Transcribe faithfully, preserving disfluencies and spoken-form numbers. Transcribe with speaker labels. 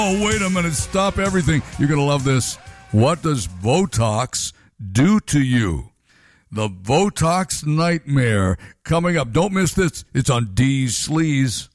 Speaker 1: Oh, wait a minute. Stop everything. You're going to love this. What does Botox do to you? The Botox Nightmare coming up. Don't miss this. It's on D's Sleaze.